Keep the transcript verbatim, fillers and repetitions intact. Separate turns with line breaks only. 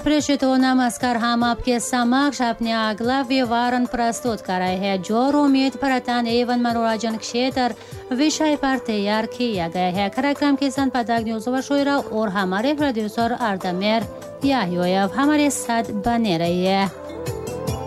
प्रेक्षियों तो नमस्कार। हम आपके समक्ष अपने अगला विवरण प्रस्तुत कर रहे हैं जो उम्मीद पर्यटन एवं मनोरंजन क्षेत्र विषय पर तैयार किया गया है। कार्यक्रम के संपादक न्यूज वशोरा और हमारे प्रोड्यूसर अर्दमेर याह्योयव हमारे साथ बने रहिए।